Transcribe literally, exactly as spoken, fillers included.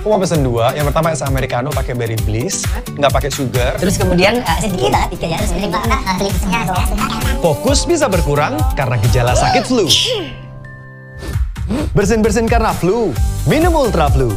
Aku mau pesen dua. Yang pertama es americano pakai berry bliss, nggak pakai sugar. Terus kemudian uh, sedikit banget tiga ya. Fokus bisa berkurang karena gejala sakit flu. Bersin-bersin karena flu, minum Ultra Flu.